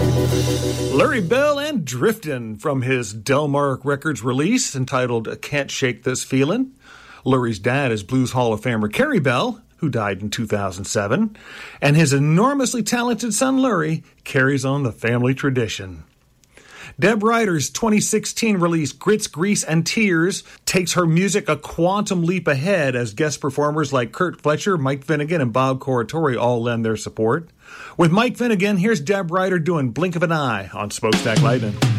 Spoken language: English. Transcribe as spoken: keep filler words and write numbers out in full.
Larry Bell and Driftin' from his Delmark Records release entitled Can't Shake This Feelin'. Larry's dad is Blues Hall of Famer Carrie Bell, who died in two thousand seven, and his enormously talented son Larry carries on the family tradition. Deb Ryder's twenty sixteen release Grits, Grease, and Tears takes her music a quantum leap ahead as guest performers like Kurt Fletcher, Mike Finnegan, and Bob Corritore all lend their support. With Mike Finnegan, here's Deb Ryder doing Blink of an Eye on Smokestack Lightning.